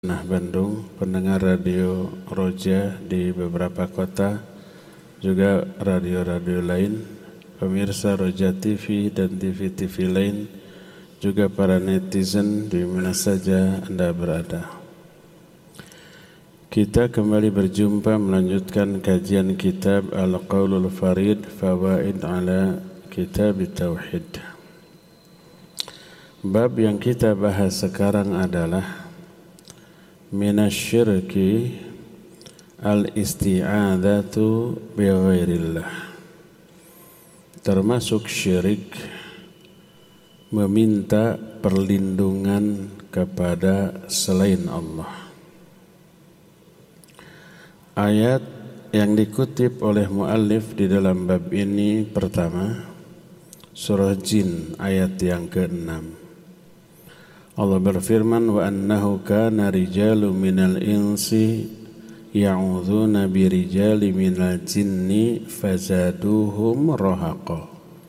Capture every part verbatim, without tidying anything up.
Nah, Bandung, pendengar radio Roja di beberapa kota, juga radio-radio lain, pemirsa Roja T V dan T V-T V lain, juga para netizen di mana saja Anda berada. Kita kembali berjumpa melanjutkan kajian kitab Al-Qaulul Farid Fawaid ala Kitab Tauhid. Bab yang kita bahas sekarang adalah minasyirki al-isti'adzatu bighairillah. Termasuk syirik meminta perlindungan kepada selain Allah. Ayat yang dikutip oleh muallif di dalam bab ini pertama, surah Jin ayat yang keenam. Allah berfirman, wa annahu kana rijalu minal insi ya'udzuuna birijali minal jinni fazaduhum rahaqa.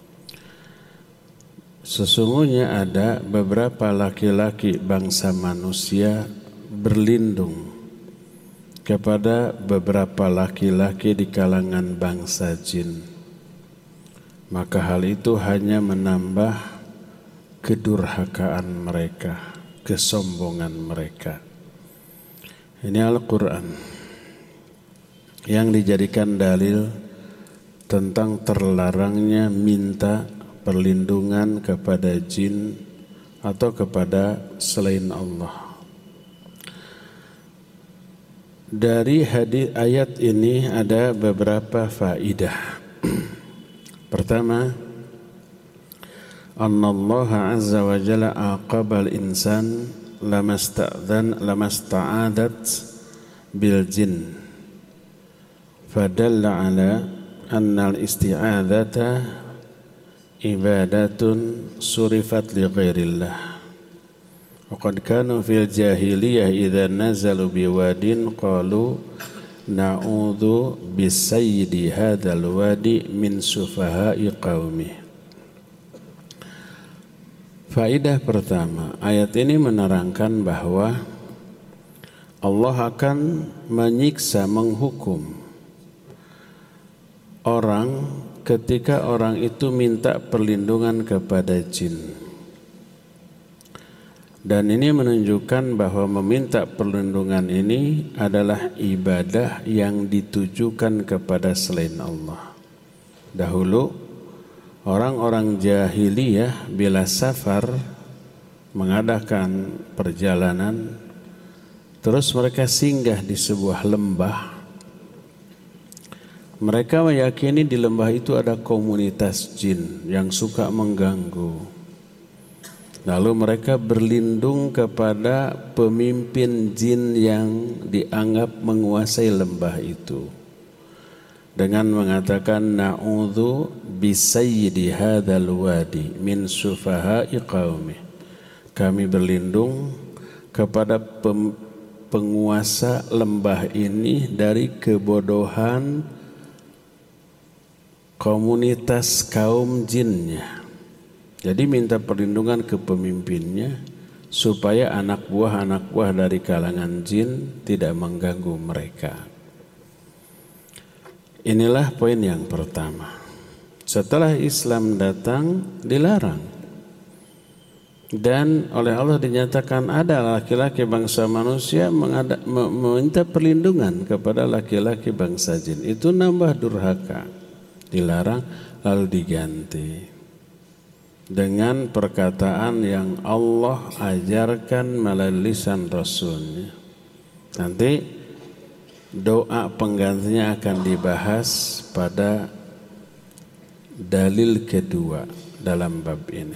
Sesungguhnya ada beberapa laki-laki bangsa manusia berlindung kepada beberapa laki-laki di kalangan bangsa jin. Maka hal itu hanya menambah kedurhakaan mereka, kesombongan mereka. Ini Al-Quran yang dijadikan dalil tentang terlarangnya minta perlindungan kepada jin atau kepada selain Allah. Dari hadis ayat ini ada beberapa faidah. Pertama, anna Allah azza wa jalla aqabal insan lamasta'adhan lamasta'adat bil jin fadalla ala anna al-isti'adzata ibadatun surifat li ghairillah wa qad kanu fil jahiliyah idza nazalu biwadin qalu na'udzu bisayyidi hadzal wadi min sufaha'i qaumi. Faidah pertama, ayat ini menerangkan bahwa Allah akan menyiksa, menghukum orang ketika orang itu minta perlindungan kepada jin. Dan ini menunjukkan bahwa meminta perlindungan ini adalah ibadah yang ditujukan kepada selain Allah. Dahulu orang-orang jahiliyah bila safar mengadakan perjalanan, terus mereka singgah di sebuah lembah. Mereka meyakini di lembah itu ada komunitas jin yang suka mengganggu. Lalu mereka berlindung kepada pemimpin jin yang dianggap menguasai lembah itu, dengan mengatakan na'udzu bisayyidi hadzal wadi min sufaha'i qaumi. Kami berlindung kepada pem, penguasa lembah ini dari kebodohan komunitas kaum jinnya. Jadi minta perlindungan ke pemimpinnya supaya anak buah-anak buah dari kalangan jin tidak mengganggu mereka. Inilah poin yang pertama. Setelah Islam datang, dilarang. Dan oleh Allah dinyatakan ada laki-laki bangsa manusia mengada, meminta perlindungan kepada laki-laki bangsa jin. Itu nambah durhaka. Dilarang lalu diganti dengan perkataan yang Allah ajarkan melalui lisan Rasulnya. Nanti doa penggantinya akan dibahas pada dalil kedua dalam bab ini.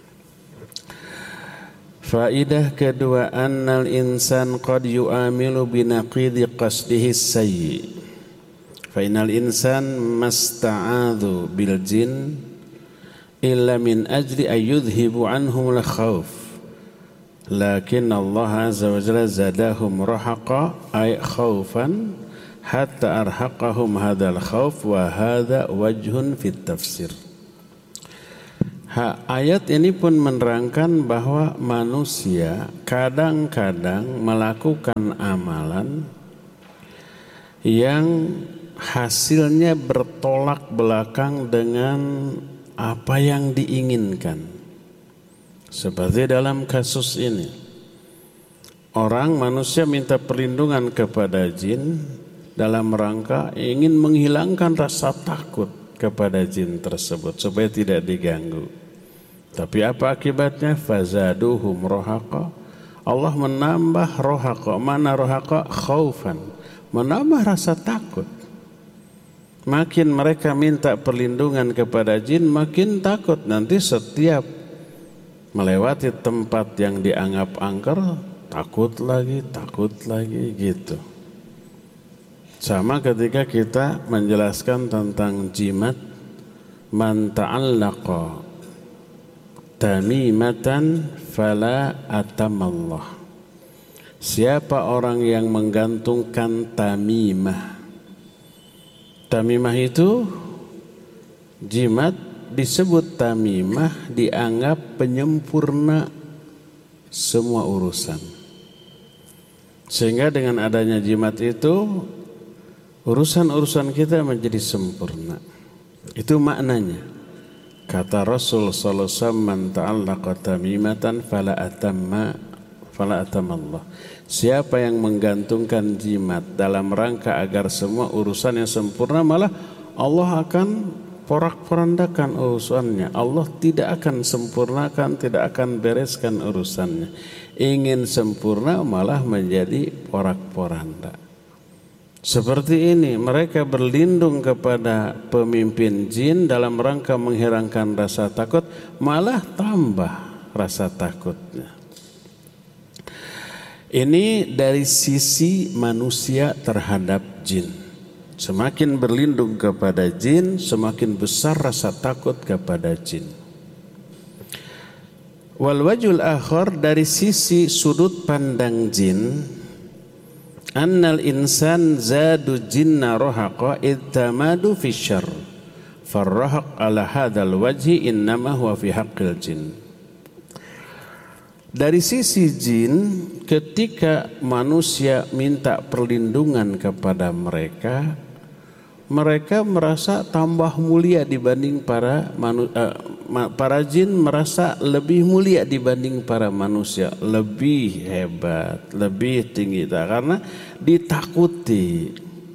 Faidah kedua, annal insan qad yu'amilu binaqidi qasdihi sayyi. Fa innal insan masta'adhu bil jin illa min ajli ayyudhibu anhum al-khawf. Lakin Allah azza wa jalla zadahum rahaqa ay khawfan hatta arhaqahum hadzal khawf wa hadza wajhun fit tafsir. Ha, ayat ini pun menerangkan bahwa manusia kadang-kadang melakukan amalan yang hasilnya bertolak belakang dengan apa yang diinginkan. Seperti dalam kasus ini, orang manusia minta perlindungan kepada jin dalam rangka ingin menghilangkan rasa takut kepada jin tersebut supaya tidak diganggu. Tapi apa akibatnya? Fazaduhum rohaqa. Allah menambah rohaqa. Mana rohaqa? Khaufan. Menambah rasa takut. Makin mereka minta perlindungan kepada jin, makin takut. Nanti setiap melewati tempat yang dianggap angker, takut lagi, takut lagi gitu. Sama ketika kita menjelaskan tentang jimat, man ta'allaqa tamimatan fala atamallah. Siapa orang yang menggantungkan tamimah? Tamimah itu jimat, disebut tamimah, dianggap penyempurna semua urusan. Sehingga dengan adanya jimat itu urusan-urusan kita menjadi sempurna. Itu maknanya. Kata Rasul sallallahu alaihi wasallam, man ta'allaqa tamimatan fala atamma fala atamallah. Siapa yang menggantungkan jimat dalam rangka agar semua urusannya sempurna, malah Allah akan porak-porandakan urusannya. Allah tidak akan sempurnakan, tidak akan bereskan urusannya. Ingin sempurna malah menjadi porak-poranda. Seperti ini, mereka berlindung kepada pemimpin jin dalam rangka menghilangkan rasa takut, malah tambah rasa takutnya. Ini dari sisi manusia terhadap jin. Semakin berlindung kepada jin, semakin besar rasa takut kepada jin. Wal wajhul akhar, dari sisi sudut pandang jin, annal insan zadu jinna rahaqa idtamadu fi syarr farrahaq ala hadzal wajhi innama huwa fi haqqil jin. Dari sisi jin, ketika manusia minta perlindungan kepada mereka, mereka merasa tambah mulia dibanding para manu, uh, para jin merasa lebih mulia dibanding para manusia, lebih hebat, lebih tinggi, karena ditakuti.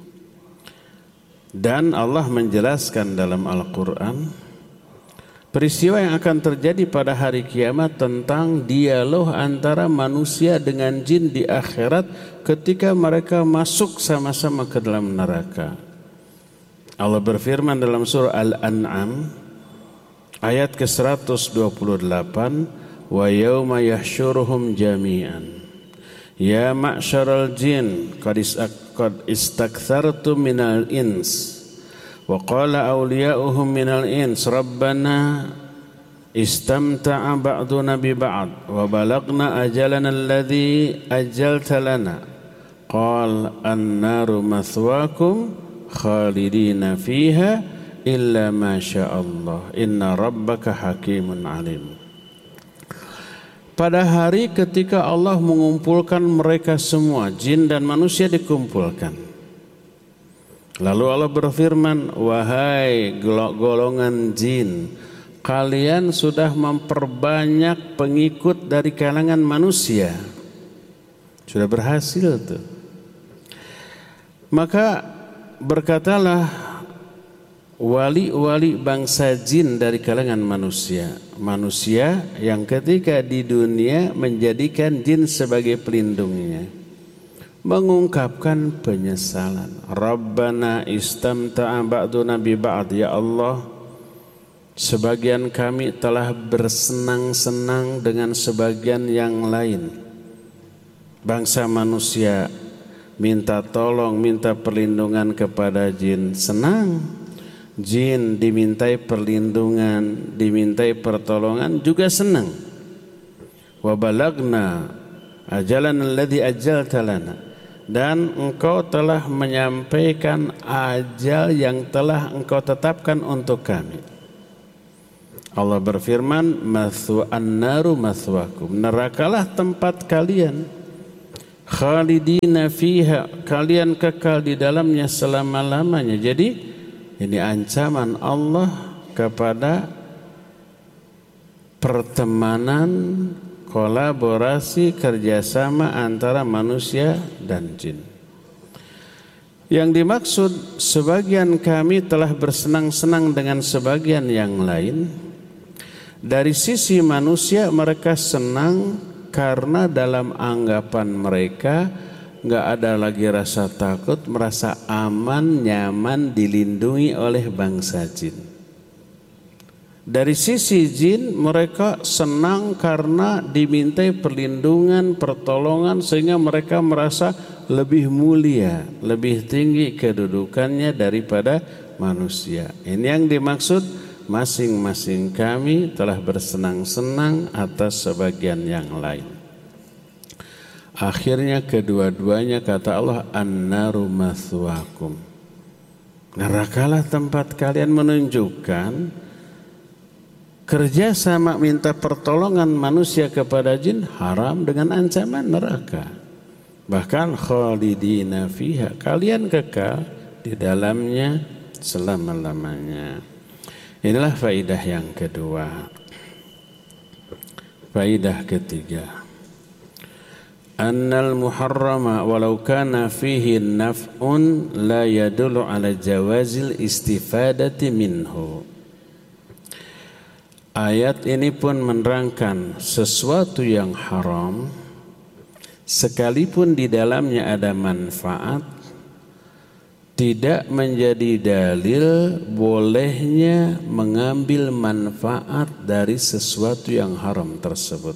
Dan Allah menjelaskan dalam Al-Quran peristiwa yang akan terjadi pada hari kiamat tentang dialog antara manusia dengan jin di akhirat ketika mereka masuk sama-sama ke dalam neraka. Allah berfirman dalam surah Al-An'am ayat ke seratus dua puluh delapan, wa yauma yahsyuruhum jami'an ya ma'syaral jin qad istakthartum minal ins wa qala awliya'uhum minal ins rabbana istamta'a ba'duna bi ba'd wa balagna ajalana alladhi ajalta lana qala an-naru mathwaakum khalidina fiha illa ma sya'allah inna rabbaka hakimun alim. Pada hari ketika Allah mengumpulkan mereka semua, jin dan manusia dikumpulkan, lalu Allah berfirman, wahai golongan jin, kalian sudah memperbanyak pengikut dari kalangan manusia, sudah berhasil tuh. Maka berkatalah wali-wali bangsa jin dari kalangan manusia, manusia yang ketika di dunia menjadikan jin sebagai pelindungnya, mengungkapkan penyesalan. Rabbana istamta'a ba'duna bi ba'd, ya Allah, sebagian kami telah bersenang-senang dengan sebagian yang lain. Bangsa manusia minta tolong, minta perlindungan kepada jin, senang. Jin dimintai perlindungan, dimintai pertolongan juga senang. Wa balagna ajalan alladhi ajalta lana, dan engkau telah menyampaikan ajal yang telah engkau tetapkan untuk kami. Allah berfirman, "Mathwa an-naru mathwakum." Nerakalah tempat kalian. Khalidina fiha, kalian kekal di dalamnya selama-lamanya. Jadi ini ancaman Allah kepada pertemanan, kolaborasi, kerjasama antara manusia dan jin. Yang dimaksud, sebagian kami telah bersenang-senang dengan sebagian yang lain. Dari sisi manusia mereka senang karena dalam anggapan mereka nggak ada lagi rasa takut, merasa aman, nyaman, dilindungi oleh bangsa jin. Dari sisi jin mereka senang karena dimintai perlindungan, pertolongan, sehingga mereka merasa lebih mulia, lebih tinggi kedudukannya daripada manusia. Ini yang dimaksud, masing-masing kami telah bersenang-senang atas sebagian yang lain. Akhirnya kedua-duanya kata Allah, an-naru mathwakum. Nerakalah tempat kalian, menunjukkan kerja sama minta pertolongan manusia kepada jin haram dengan ancaman neraka. Bahkan khalidina fiha, kalian kekal di dalamnya selama-lamanya. Inilah faidah yang kedua. Faidah ketiga, annal muharrama walau kana fihi naf'un la yadullu ala jawazil istifadati minhu. Ayat ini pun menerangkan sesuatu yang haram sekalipun di dalamnya ada manfaat, tidak menjadi dalil bolehnya mengambil manfaat dari sesuatu yang haram tersebut.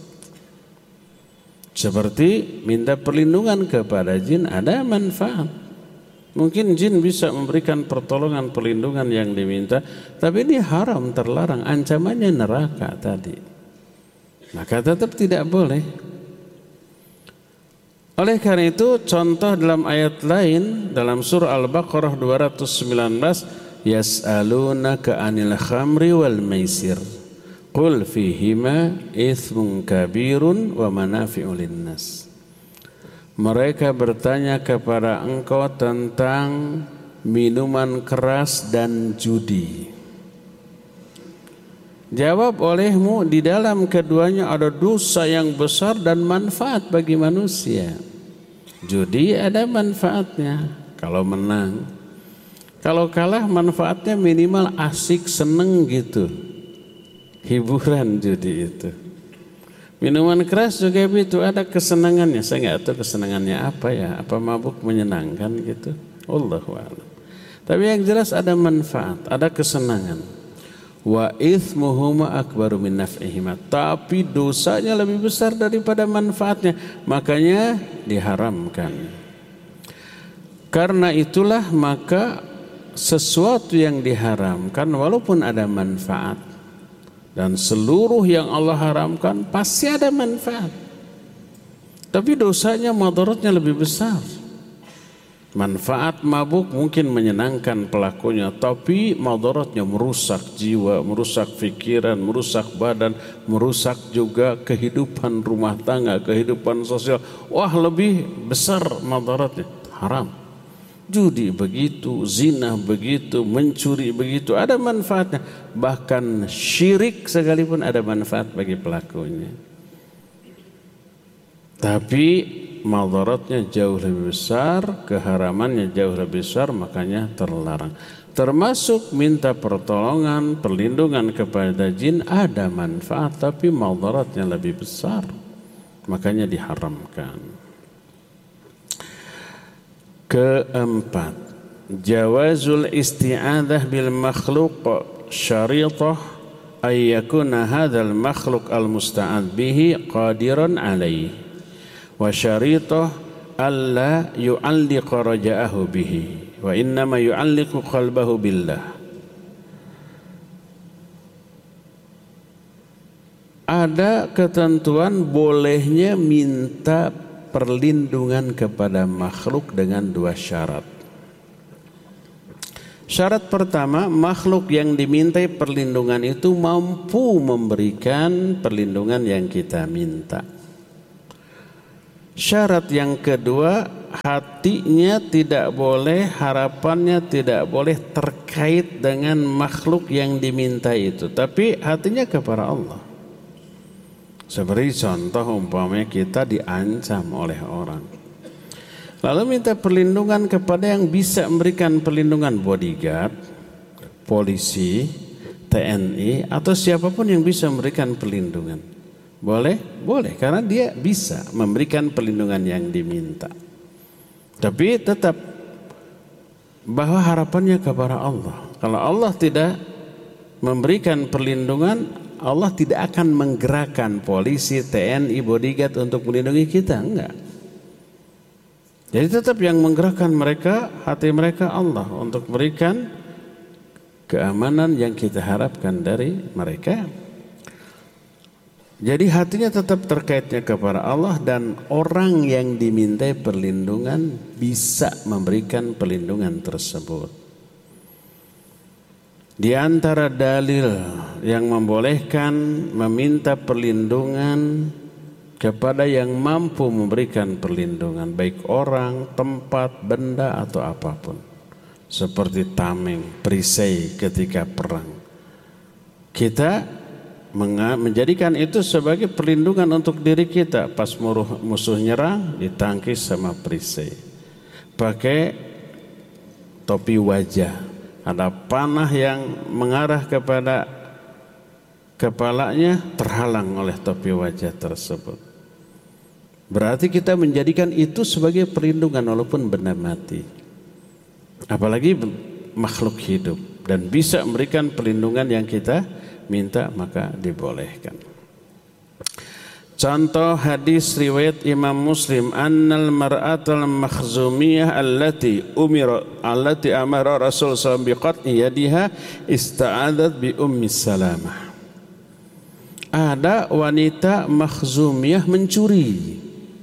Seperti minta perlindungan kepada jin, ada manfaat. Mungkin jin bisa memberikan pertolongan, perlindungan yang diminta, tapi ini haram, terlarang, ancamannya neraka tadi. Maka tetap tidak boleh. Oleh karena itu, contoh dalam ayat lain dalam surah Al-Baqarah dua ratus sembilan belas, yas'alunaka 'anil khamri wal maisir qul fihima itsmun kabirun wa manafi'u linnas. Mereka bertanya kepada engkau tentang minuman keras dan judi. Jawab olehmu, di dalam keduanya ada dosa yang besar dan manfaat bagi manusia. Judi ada manfaatnya kalau menang. Kalau kalah manfaatnya minimal asik, seneng gitu. Hiburan judi itu. Minuman keras juga begitu, ada kesenangannya. Saya nggak tahu kesenangannya apa ya, apa mabuk menyenangkan gitu. Allahu a'lam. Tapi yang jelas ada manfaat, ada kesenangan. Wa ithmuhuma akbaru min naf'ihima, tapi dosanya lebih besar daripada manfaatnya, makanya diharamkan. Karena itulah maka sesuatu yang diharamkan walaupun ada manfaat, dan seluruh yang Allah haramkan pasti ada manfaat, tapi dosanya, madaratnya lebih besar. Manfaat mabuk mungkin menyenangkan pelakunya, tapi madaratnya merusak jiwa, merusak pikiran, merusak badan, merusak juga kehidupan rumah tangga, kehidupan sosial. Wah, lebih besar madaratnya. Haram. Judi begitu, zina begitu, mencuri begitu, ada manfaatnya. Bahkan syirik sekalipun ada manfaat bagi pelakunya. Tapi madaratnya jauh lebih besar, keharamannya jauh lebih besar, makanya terlarang. Termasuk minta pertolongan, perlindungan kepada jin ada manfaat, tapi madaratnya lebih besar, makanya diharamkan. Keempat, jawazul isti'adzah bil makhluq syaritah ay yakuna hadzal makhluq al musta'adz bihi qadiran alaihi wa syaritah alla yu'alliqa raja'ahu bihi wa innama yu'alliqu qalbahu billah. Ada ketentuan bolehnya minta perlindungan kepada makhluk dengan dua syarat. Syarat pertama, makhluk yang dimintai perlindungan itu mampu memberikan perlindungan yang kita minta. Syarat yang kedua, hatinya tidak boleh, harapannya tidak boleh terkait dengan makhluk yang diminta itu, tapi hatinya kepada Allah. Seperti contoh umpamanya kita diancam oleh orang, lalu minta perlindungan kepada yang bisa memberikan perlindungan, bodyguard, polisi, T N I, atau siapapun yang bisa memberikan perlindungan. Boleh? Boleh, karena dia bisa memberikan perlindungan yang diminta. Tapi tetap bahwa harapannya kepada Allah. Kalau Allah tidak memberikan perlindungan, Allah tidak akan menggerakkan polisi, T N I, bodyguard untuk melindungi kita. Enggak. Jadi tetap yang menggerakkan mereka, hati mereka Allah untuk berikan keamanan yang kita harapkan dari mereka. Jadi hatinya tetap terkaitnya kepada Allah, dan orang yang dimintai perlindungan bisa memberikan perlindungan tersebut. Di antara dalil yang membolehkan meminta perlindungan kepada yang mampu memberikan perlindungan, baik orang, tempat, benda atau apapun, seperti tameng, perisai ketika perang, kita menjadikan itu sebagai perlindungan untuk diri kita. Pas musuh nyerang, ditangkis sama perisai, pakai topi wajah, ada panah yang mengarah kepada kepalanya, terhalang oleh topi wajah tersebut. Berarti kita menjadikan itu sebagai perlindungan walaupun benda mati, apalagi makhluk hidup, dan bisa memberikan perlindungan yang kita minta, maka dibolehkan. Contoh hadis riwayat Imam Muslim, annal mar'atal makhzumiyah allati umira allati amara Rasul sallallahu alaihi wasallam biqat'i yadiha ista'adat bi ummi Salamah. Ada wanita makhzumiyah mencuri,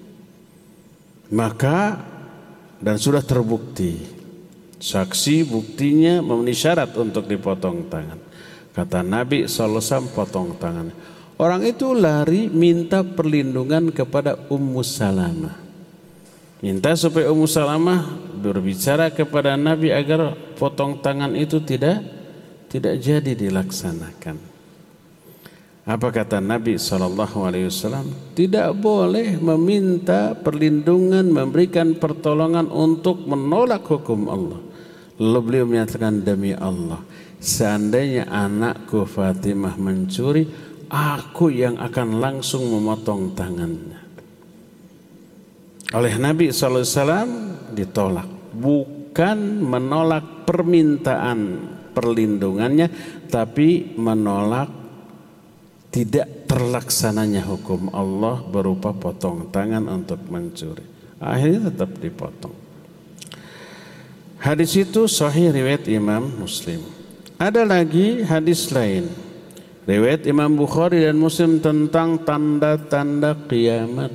maka dan sudah terbukti, saksi buktinya memenuhi syarat untuk dipotong tangan. Kata Nabi sallallahu alaihi wasallam, potong tangan. Orang itu lari minta perlindungan kepada Ummu Salamah, minta supaya Ummu Salamah berbicara kepada Nabi agar potong tangan itu tidak tidak jadi dilaksanakan. Apa kata Nabi sallallahu alaihi wasallam? Tidak boleh meminta perlindungan, memberikan pertolongan untuk menolak hukum Allah. Lalu beliau menyatakan, demi Allah, seandainya anakku Fatimah mencuri, aku yang akan langsung memotong tangannya. Oleh Nabi sallallahu alaihi wasallam ditolak, bukan menolak permintaan perlindungannya, tapi menolak tidak terlaksananya hukum Allah berupa potong tangan untuk mencuri. Akhirnya tetap dipotong. Hadis itu sahih riwayat Imam Muslim. Ada lagi hadis lain riwayat Imam Bukhari dan Muslim tentang tanda-tanda kiamat,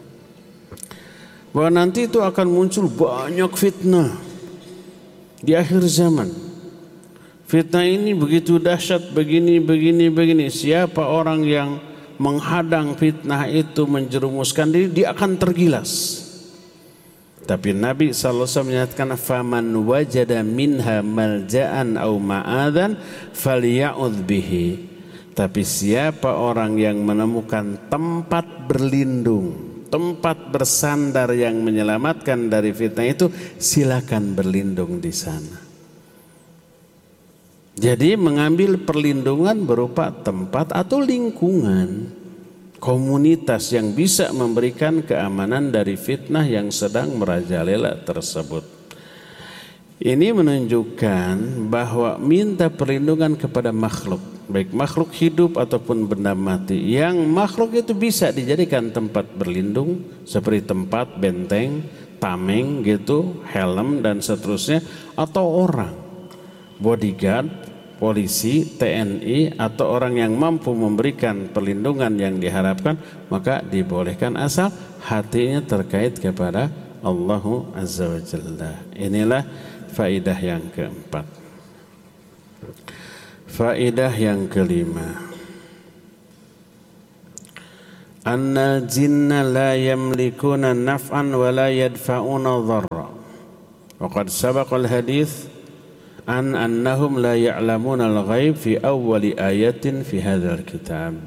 bahwa nanti itu akan muncul banyak fitnah di akhir zaman. Fitnah ini begitu dahsyat, begini, begini, begini. Siapa orang yang menghadang fitnah itu, menjerumuskan diri, dia akan tergilas. Tapi Nabi sallallahu alaihi wasallam menyatakan, faman wajada minha malja'an au ma'adan falya'udz bihi. Tapi siapa orang yang menemukan tempat berlindung, tempat bersandar yang menyelamatkan dari fitnah itu, silakan berlindung di sana. Jadi mengambil perlindungan berupa tempat atau lingkungan, komunitas yang bisa memberikan keamanan dari fitnah yang sedang merajalela tersebut. Ini menunjukkan bahwa minta perlindungan kepada makhluk, baik makhluk hidup ataupun benda mati, yang makhluk itu bisa dijadikan tempat berlindung, seperti tempat benteng, tameng gitu, helm dan seterusnya, atau orang, bodyguard, polisi, T N I, atau orang yang mampu memberikan perlindungan yang diharapkan, maka dibolehkan asal hatinya terkait kepada Allah Azza wa Jalla. Inilah faidah yang keempat. Faedah yang kelima, anna jinna la yamlikuna naf'an wa la yadfa'una dharra. Wa qad sabaqa al-hadits an annahum la ya'lamuna al-ghaib fi awwali ayatin fi hadzal kitab.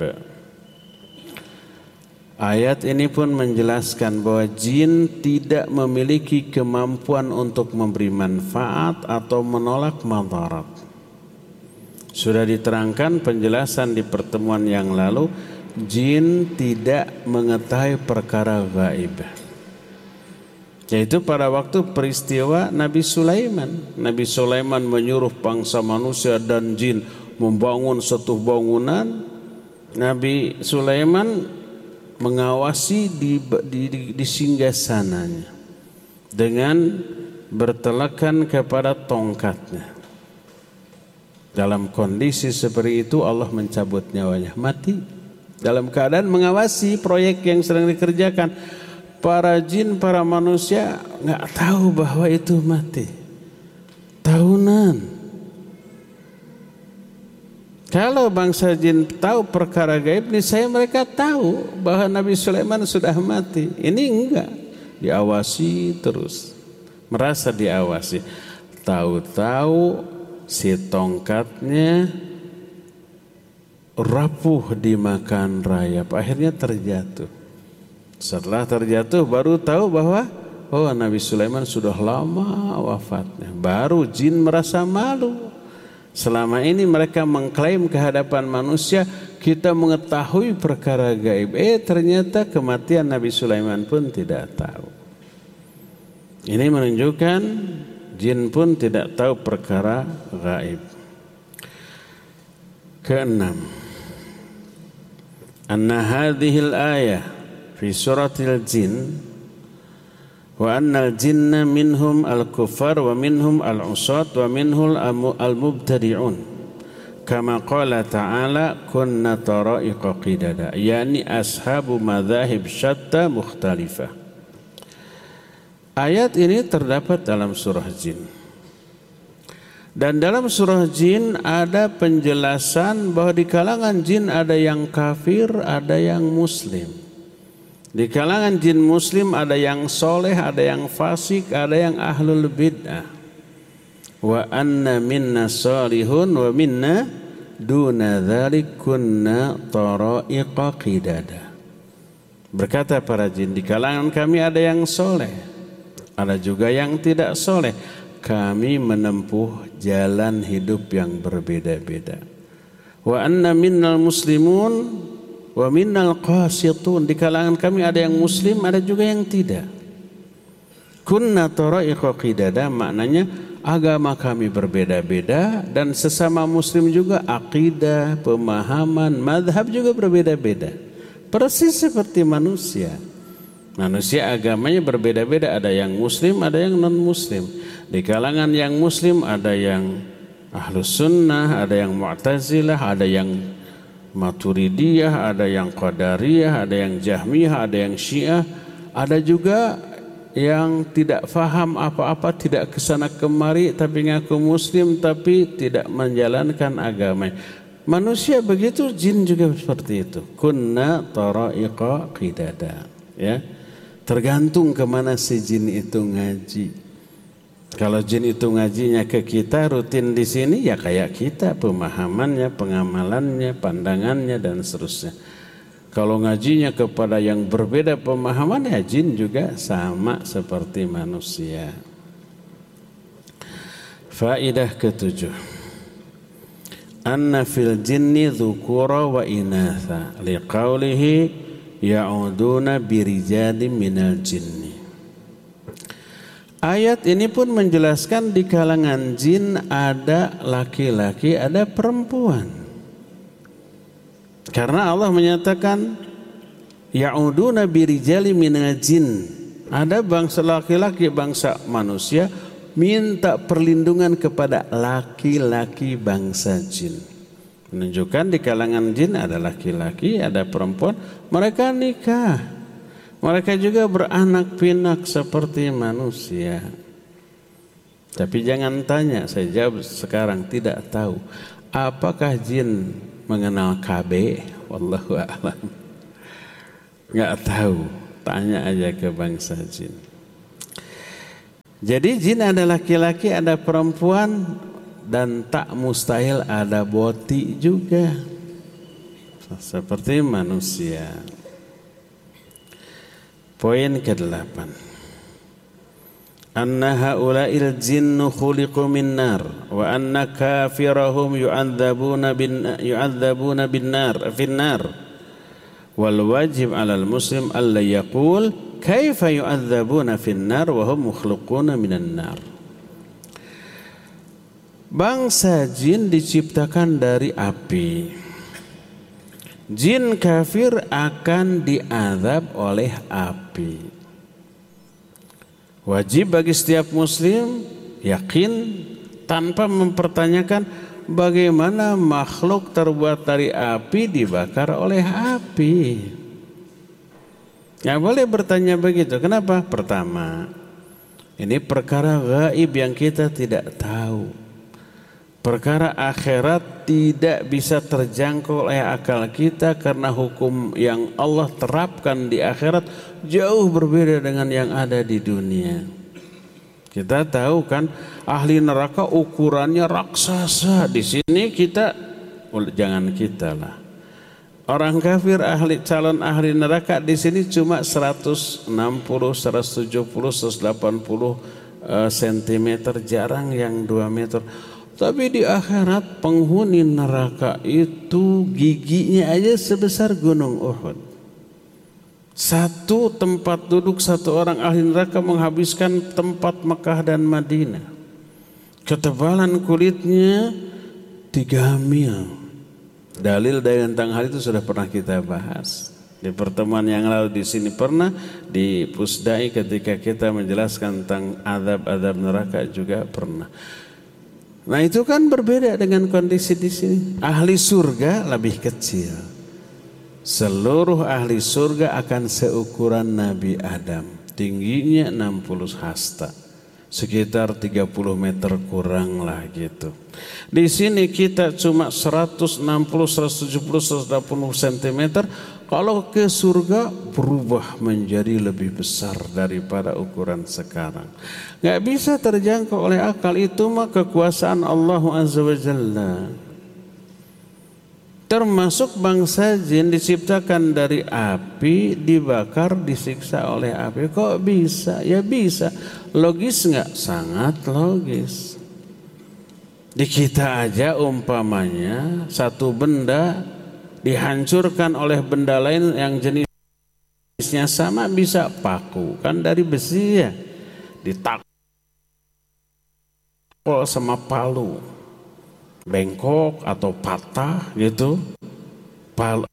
Ayat ini pun menjelaskan bahwa jin tidak memiliki kemampuan untuk memberi manfaat atau menolak madarat. Sudah diterangkan penjelasan di pertemuan yang lalu, jin tidak mengetahui perkara gaib. Yaitu pada waktu peristiwa Nabi Sulaiman. Nabi Sulaiman menyuruh bangsa manusia dan jin membangun satu bangunan. Nabi Sulaiman mengawasi di, di, di, di singgasananya dengan bertelekan kepada tongkatnya. Dalam kondisi seperti itu Allah mencabut nyawanya, mati. Dalam keadaan mengawasi proyek yang sedang dikerjakan. Para jin, para manusia nggak tahu bahwa itu mati. Tahunan. Kalau bangsa jin tahu perkara gaib ini, saya mereka tahu bahwa Nabi Sulaiman sudah mati. Ini enggak, diawasi terus, merasa diawasi. Tahu-tahu si tongkatnya rapuh dimakan rayap, akhirnya terjatuh. Setelah terjatuh baru tahu bahwa oh Nabi Sulaiman sudah lama wafatnya. Baru jin merasa malu. Selama ini mereka mengklaim ke hadapan manusia kita mengetahui perkara gaib. Eh ternyata kematian Nabi Sulaiman pun tidak tahu. Ini menunjukkan jin pun tidak tahu perkara gaib. Keenam, anna hadhil ayah fi suratil jin wa annal jinna minhum al-kuffar wa minhum al-usat wa minhum al-mubtadi'un kama qala ta'ala kunna tara'iqa qidada, yakni ashabu madhahib syatta mukhtalifah. Ayat ini terdapat dalam surah jin, dan dalam surah jin ada penjelasan bahwa di kalangan jin ada yang kafir, ada yang muslim. Di kalangan jin muslim ada yang soleh, ada yang fasik, ada yang ahlul bid'ah. Wa anna minna salihun wa minna duna dzalik kunna tara'iqa qidada. Berkata para jin, di kalangan kami ada yang soleh, ada juga yang tidak soleh. Kami menempuh jalan hidup yang berbeda-beda. Wa anna minnal muslimun wa minnal qasitun, di kalangan kami ada yang muslim, ada juga yang tidak. Kunna tara'iqa qidada, maknanya agama kami berbeda-beda, dan sesama muslim juga akidah, pemahaman, madhab juga berbeda-beda. Persis seperti manusia. Manusia agamanya berbeda-beda, ada yang muslim, ada yang non muslim. Di kalangan yang muslim ada yang ahlus sunnah, ada yang mu'tazilah, ada yang Maturidiyah, ada yang Qadariyah, ada yang Jahmiyah, ada yang Syiah, ada juga yang tidak faham apa-apa, tidak kesana kemari, tapi ngaku muslim tapi tidak menjalankan agama. Manusia begitu, jin juga seperti itu. Kunna tara'iqa qidada. Ya, tergantung kemana si jin itu ngaji. Kalau jin itu ngajinya ke kita rutin di sini, ya kayak kita, pemahamannya, pengamalannya, pandangannya, dan seterusnya. Kalau ngajinya kepada yang berbeda pemahaman, ya jin juga sama seperti manusia. Faedah ketujuh, anna fil jinni dzukura wa inatha liqaulihi ya'uduna birijalin minal jinni. Ayat ini pun menjelaskan di kalangan jin ada laki-laki, ada perempuan. Karena Allah menyatakan ya'uduna birijali minal jin. Ada bangsa laki-laki, bangsa manusia minta perlindungan kepada laki-laki bangsa jin. Menunjukkan di kalangan jin ada laki-laki, ada perempuan, mereka nikah. Mereka juga beranak pinak seperti manusia. Tapi jangan tanya, saya jawab sekarang tidak tahu. Apakah jin mengenal K B? Wallahu a'lam. Nggak tahu, tanya aja ke bangsa jin. Jadi jin ada laki-laki, ada perempuan, dan tak mustahil ada boti juga, seperti manusia. Poin kedelapan, anna haula'il jinnu khuliqu min nar wa anna kafirahum yu'adzabuna bin yu'adzabuna bin nar fin nar wal wajib 'alal muslim alla yaqul kaifa yu'adzabuna fin nar wa hum makhluquna minan nar. Bangsa jin diciptakan dari api. Jin kafir akan diazab oleh api. Wajib bagi setiap muslim yakin tanpa mempertanyakan bagaimana makhluk terbuat dari api dibakar oleh api. Nggak boleh bertanya begitu. Kenapa? Pertama, ini perkara gaib yang kita tidak tahu. Perkara akhirat tidak bisa terjangkau oleh akal kita karena hukum yang Allah terapkan di akhirat jauh berbeda dengan yang ada di dunia. Kita tahu kan ahli neraka ukurannya raksasa. Di sini kita, oh, jangan kita lah. Orang kafir ahli calon ahli neraka di sini cuma seratus enam puluh, seratus tujuh puluh, seratus delapan puluh sentimeter, jarang yang dua meter. Tapi di akhirat penghuni neraka itu giginya aja sebesar gunung Uhud. Satu tempat duduk satu orang ahli neraka menghabiskan tempat Mekah dan Madinah. Ketebalan kulitnya tiga mil. Dalil dari tentang hal itu sudah pernah kita bahas di pertemuan yang lalu. Di sini pernah, di Pusdai ketika kita menjelaskan tentang azab-azab neraka juga pernah. Nah itu kan berbeda dengan kondisi di sini. Ahli surga lebih kecil. Seluruh ahli surga akan seukuran Nabi Adam. Tingginya enam puluh hasta. Sekitar tiga puluh meter kurang lah gitu. Di sini kita cuma seratus enam puluh, seratus tujuh puluh, seratus delapan puluh sentimeter. Kalau ke surga berubah menjadi lebih besar daripada ukuran sekarang. Gak bisa terjangkau oleh akal, itu mah kekuasaan Allah Azza wa Jalla. Termasuk bangsa jin diciptakan dari api, dibakar, disiksa oleh api. Kok bisa? Ya bisa. Logis gak? Sangat logis. Di kita aja umpamanya satu benda dihancurkan oleh benda lain yang jenisnya sama, bisa paku kan dari besi ya, ditakol sama palu, bengkok atau patah gitu, palu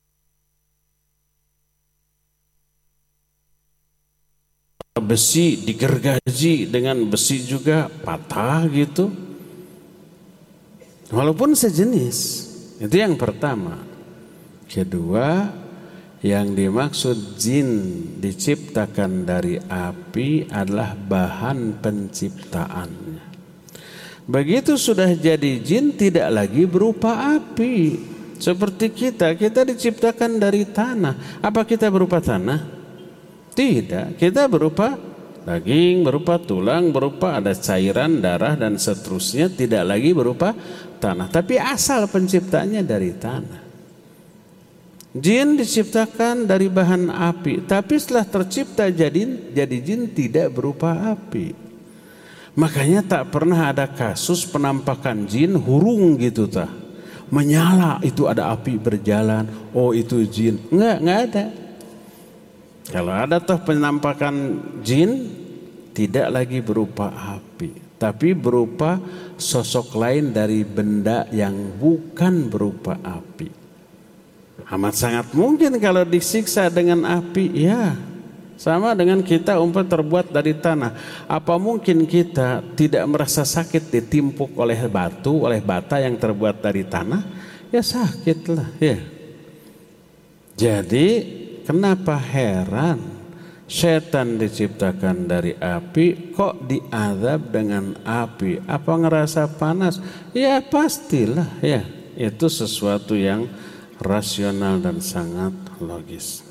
besi digergaji dengan besi juga patah gitu, walaupun sejenis. Itu yang pertama. Kedua, yang dimaksud jin diciptakan dari api adalah bahan penciptaannya. Begitu sudah jadi jin tidak lagi berupa api. Seperti kita, kita diciptakan dari tanah. Apa kita berupa tanah? Tidak, kita berupa daging, berupa tulang, berupa ada cairan, darah dan seterusnya, tidak lagi berupa tanah. Tapi asal penciptanya dari tanah. Jin diciptakan dari bahan api, tapi setelah tercipta jadi jadi jin tidak berupa api. Makanya tak pernah ada kasus penampakan jin hurung gitu tah. Menyala itu ada api berjalan, oh itu jin. Enggak, enggak ada. Kalau ada toh penampakan jin tidak lagi berupa api, tapi berupa sosok lain dari benda yang bukan berupa api. Amat sangat mungkin kalau disiksa dengan api, ya sama dengan kita umpama terbuat dari tanah. Apa mungkin kita tidak merasa sakit ditimpuk oleh batu, oleh bata yang terbuat dari tanah? Ya sakitlah ya. Jadi kenapa heran Setan diciptakan dari api, kok diazab dengan api? Apa ngerasa panas? Ya pastilah ya. Itu sesuatu yang rasional dan sangat logis.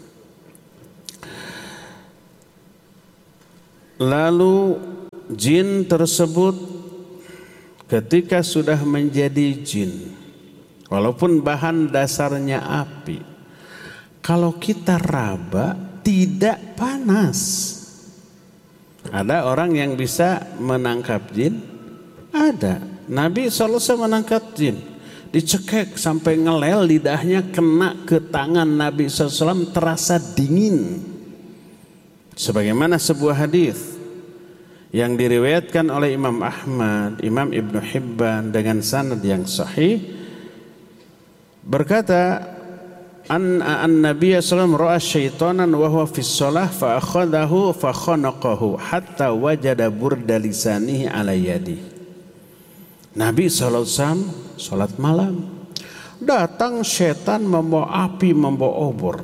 Lalu jin tersebut ketika sudah menjadi jin, walaupun bahan dasarnya api, kalau kita raba tidak panas. Ada orang yang bisa menangkap jin? Ada. Nabi shallallahu alaihi wasallam menangkap jin, dicekek sampai ngelel, lidahnya kena ke tangan Nabi shallallahu alaihi wasallam, terasa dingin. Sebagaimana sebuah hadis yang diriwayatkan oleh Imam Ahmad, Imam Ibnu Hibban dengan sanad yang sahih, berkata an an-nabiy sallallahu alaihi wasallam ra'a syaitanan wa huwa fi shalah fa akhadahu fa khanaqahu hatta wajada burda lisanihi ala yadi. Nabi sallallahu alaihi wasallam salat malam, datang setan membawa api, membawa obor.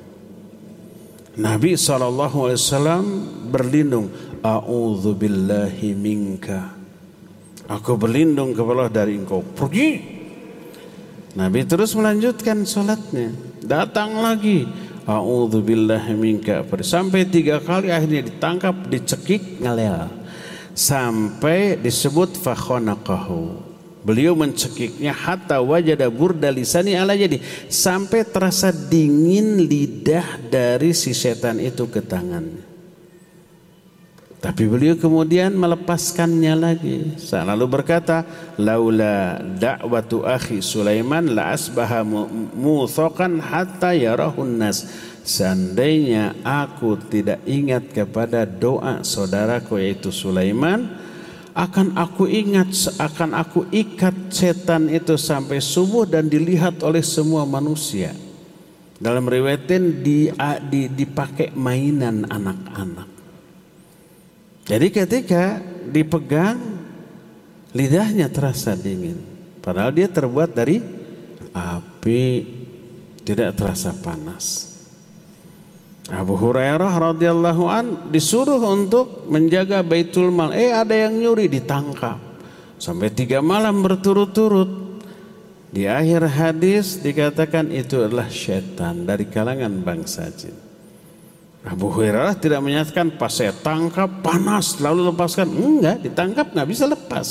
Nabi sallallahu alaihi wasallam berlindung, a'udzu billahi minka, aku berlindung kepada Allah dari engkau, pergi. Nabi terus melanjutkan salatnya, datang lagi, a'udzu billahi minka, sampai tiga kali, akhirnya ditangkap, dicekik, ngelel, sampai disebut fa khanaqahu, beliau mencekiknya, hatta wajada burda lisani ala jadi, sampai terasa dingin lidah dari si setan itu ke tangannya. Tapi beliau kemudian melepaskannya lagi. Lalu berkata, laula da'watu akhi Sulaiman la asbaha muthaqan hatta yarahun nas. Seandainya aku tidak ingat kepada doa saudaraku yaitu Sulaiman, akan aku ingat, akan aku ikat setan itu sampai subuh dan dilihat oleh semua manusia. Dalam riwayatin di, di, dipakai mainan anak-anak. Jadi ketika dipegang, lidahnya terasa dingin, padahal dia terbuat dari api, tidak terasa panas. Abu Hurairah radhiyallahu an disuruh untuk menjaga Baitul Mal, eh ada yang nyuri, ditangkap sampai tiga malam berturut-turut. Di akhir hadis dikatakan itu adalah setan dari kalangan bangsa jin. Abu Hurairah tidak menyatakan pas saya tangkap panas lalu lepaskan, enggak, ditangkap nggak bisa lepas.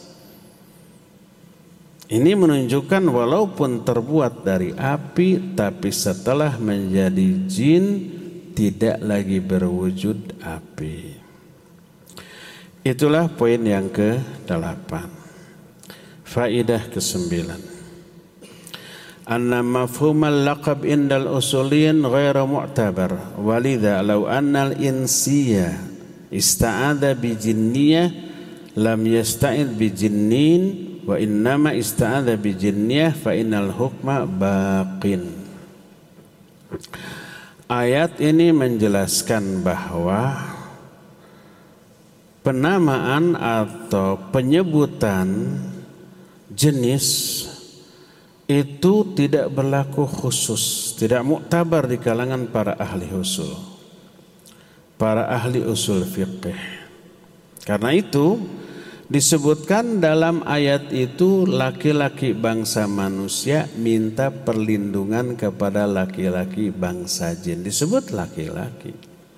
Ini menunjukkan walaupun terbuat dari api, tapi setelah menjadi jin tidak lagi berwujud api. Itulah poin yang ke delapan. Faidah kesembilan. Anna mafhumal laqab indal usuliyin ghairu mu'tabar, walidha law annal insiyya ista'adha bi jinniyah lam yasta'id bi jinnin wa innama ista'adha bi jinniyah fa innal hukma baqin. Ayat ini menjelaskan bahwa penamaan atau penyebutan jenis itu tidak berlaku khusus, tidak muktabar di kalangan para ahli usul, para ahli usul fiqh. Karena itu disebutkan dalam ayat itu laki-laki bangsa manusia minta perlindungan kepada laki-laki bangsa jin, disebut laki-laki.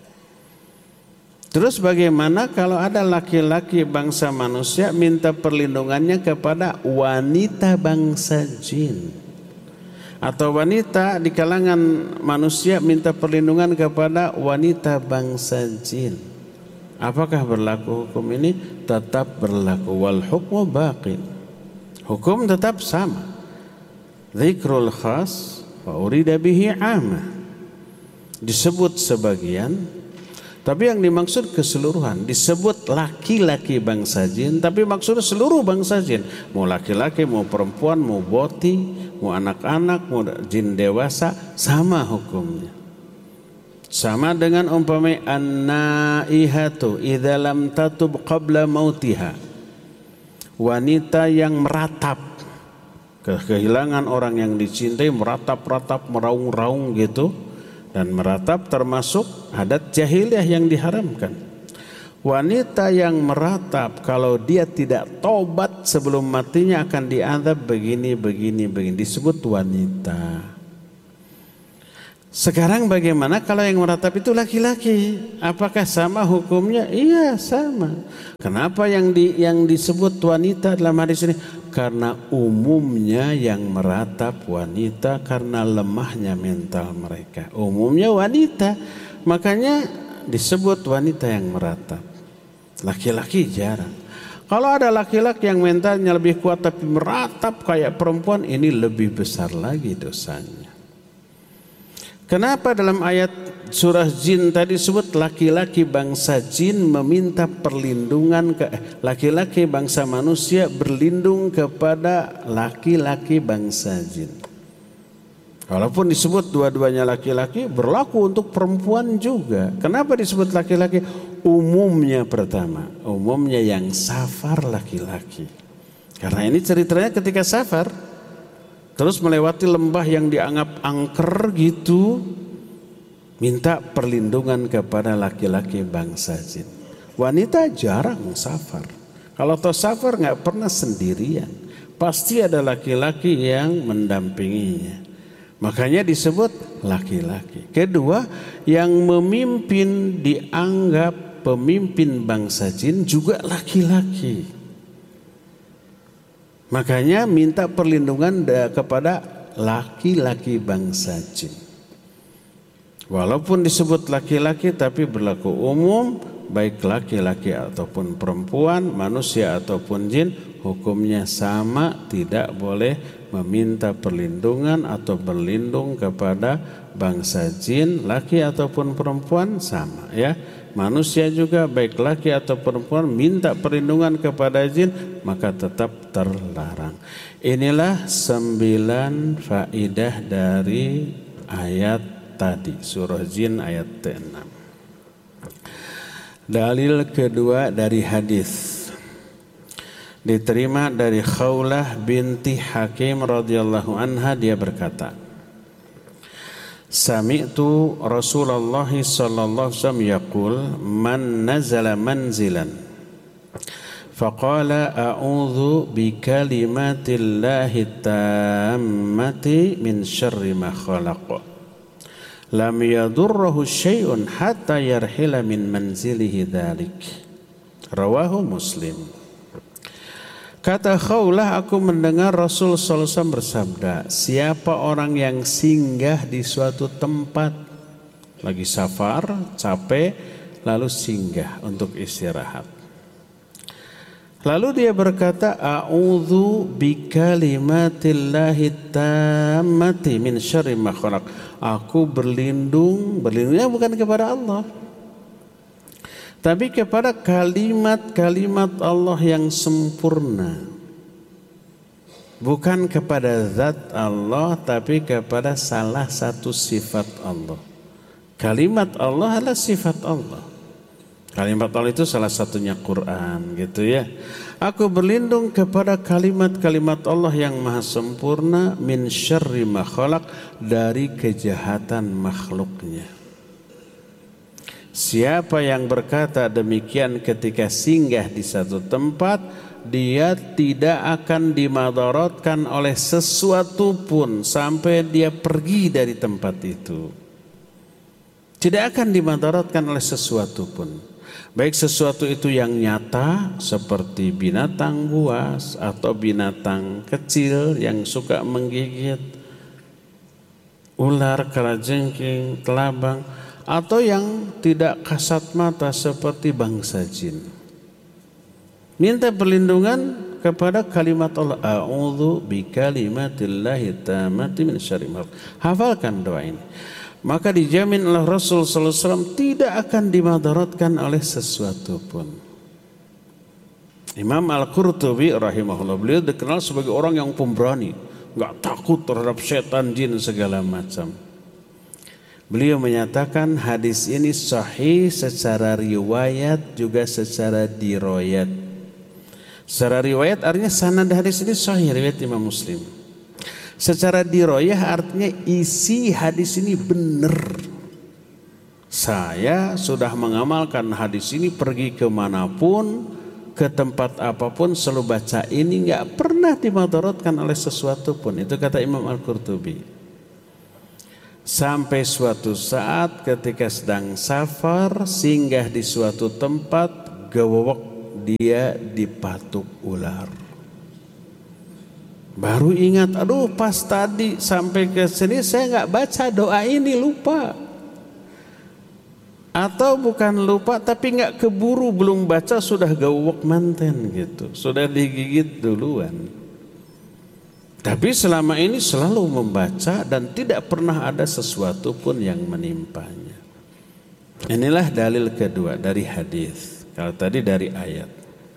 Terus bagaimana kalau ada laki-laki bangsa manusia minta perlindungannya kepada wanita bangsa jin, atau wanita di kalangan manusia minta perlindungan kepada wanita bangsa jin? Apakah berlaku hukum ini? Tetap berlaku. Wal hukmu baqi, hukum tetap sama. Dzikrul khas wa urida bihi 'amah, disebut sebagian tapi yang dimaksud keseluruhan. Disebut laki-laki bangsa jin, tapi maksudnya seluruh bangsa jin. Mau laki-laki, mau perempuan, mau boti, mau anak-anak, mau jin dewasa, sama hukumnya. Sama dengan umpamanya an-naihatu idza lam tatub qabla mautiha, wanita yang meratap, kehilangan orang yang dicintai, meratap-ratap, meraung-raung gitu, Dan meratap termasuk adat jahiliyah yang diharamkan. Wanita yang meratap kalau dia tidak tobat sebelum matinya akan diazab begini, begini, begini. Disebut wanita. Sekarang bagaimana kalau yang meratap itu laki-laki? Apakah sama hukumnya? Iya, sama. Kenapa yang di, yang disebut wanita dalam hadis ini? Karena umumnya yang meratap wanita karena lemahnya mental mereka. Umumnya wanita, makanya disebut wanita yang meratap. Laki-laki jarang. Kalau ada laki-laki yang mentalnya lebih kuat tapi meratap kayak perempuan, ini lebih besar lagi dosanya. Kenapa dalam ayat surah Jin tadi sebut laki-laki bangsa jin meminta perlindungan ke laki-laki bangsa manusia berlindung kepada laki-laki bangsa jin. Walaupun disebut dua-duanya laki-laki, berlaku untuk perempuan juga. Kenapa disebut laki-laki? Umumnya pertama, umumnya yang safar laki-laki. Karena ini ceritanya ketika safar, terus melewati lembah yang dianggap angker gitu, minta perlindungan kepada laki-laki bangsa jin. Wanita jarang safar. Kalau toh safar nggak pernah sendirian, pasti ada laki-laki yang mendampinginya. Makanya disebut laki-laki. Kedua, yang memimpin dianggap pemimpin bangsa jin juga laki-laki. Makanya minta perlindungan kepada laki-laki bangsa jin. Walaupun disebut laki-laki tapi berlaku umum, baik laki-laki ataupun perempuan, manusia ataupun jin, hukumnya sama, tidak boleh meminta perlindungan atau berlindung kepada bangsa jin, laki ataupun perempuan sama ya. Manusia juga baik laki atau perempuan minta perlindungan kepada jin maka tetap terlarang. Inilah sembilan faidah dari ayat tadi, surah Jin ayat enam. Dalil kedua dari hadis diterima dari Khawlah binti Hakim radhiyallahu anha, dia berkata, Sami'tu Rasulullah sallallahu alaihi wasallam yaqul man nazala manzilan faqala a'udzu bikalimatillahi tammati min syarri ma khalaq lam yadurruhu syai'un hatta yarhila min manzilihi dzalik. Rawahu Muslim. Kata Khawlah, aku mendengar Rasul sallallahu alaihi wasallam bersabda, siapa orang yang singgah di suatu tempat, lagi safar, capek, lalu singgah untuk istirahat. Lalu dia berkata, a'udzu bikalimatillahi tammati min syarri ma khalaq. Aku berlindung, berlindungnya bukan kepada Allah, tapi kepada kalimat-kalimat Allah yang sempurna. Bukan kepada zat Allah, tapi kepada salah satu sifat Allah. Kalimat Allah adalah sifat Allah. Kalimat Allah itu salah satunya Quran, gitu ya. Aku berlindung kepada kalimat-kalimat Allah yang maha sempurna, min syarri ma khalaq, dari kejahatan makhluknya. Siapa yang berkata demikian ketika singgah di satu tempat, dia tidak akan dimadaratkan oleh sesuatu pun sampai dia pergi dari tempat itu. Tidak akan dimadaratkan oleh sesuatu pun. Baik sesuatu itu yang nyata seperti binatang buas atau binatang kecil yang suka menggigit, ular, kalajengking, kelabang, atau yang tidak kasat mata seperti bangsa jin. Minta perlindungan kepada kalimat Allah, a'udzu bikalimatillahi tammati min syarri ma khalaq. Hafalkan doa ini. Maka dijamin oleh Rasul sallallahu alaihi wasallam tidak akan dimadaratkan oleh sesuatu pun. Imam Al-Qurtubi rahimahullah, beliau dikenal sebagai orang yang pemberani, enggak takut terhadap setan, jin segala macam. Beliau menyatakan hadis ini sahih secara riwayat juga secara diroyat. Secara riwayat artinya sanad hadis ini sahih, riwayat Imam Muslim. Secara diroyah artinya isi hadis ini benar. Saya sudah mengamalkan hadis ini, pergi kemanapun, ke tempat apapun selalu baca ini, nggak pernah dimudaratkan oleh sesuatu pun. Itu kata Imam Al-Qurtubi. Sampai suatu saat ketika sedang safar, singgah di suatu tempat, gawok dia dipatuk ular. Baru ingat, aduh pas tadi sampai ke sini saya nggak baca doa ini, lupa. Atau bukan lupa tapi nggak keburu, belum baca sudah gawok manten gitu, sudah digigit duluan. Tapi selama ini selalu membaca dan tidak pernah ada sesuatu pun yang menimpanya. Inilah dalil kedua dari hadis. Kalau tadi dari ayat.